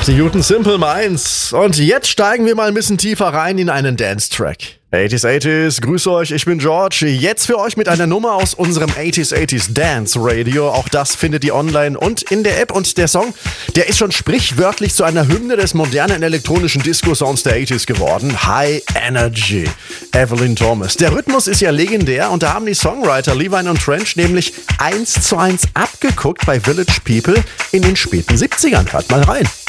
Newton Simple Minds. Und jetzt steigen wir mal ein bisschen tiefer rein in einen Dance-Track. 80s, grüße euch, ich bin George. Jetzt für euch mit einer Nummer aus unserem 80s Dance Radio. Auch das findet ihr online und in der App. Und der Song, der ist schon sprichwörtlich zu einer Hymne des modernen elektronischen Disco-Sounds der 80s geworden. High Energy, Evelyn Thomas. Der Rhythmus ist ja legendär und da haben die Songwriter Levine und Trench nämlich 1:1 abgeguckt bei Village People in den späten 70ern. Hört mal rein.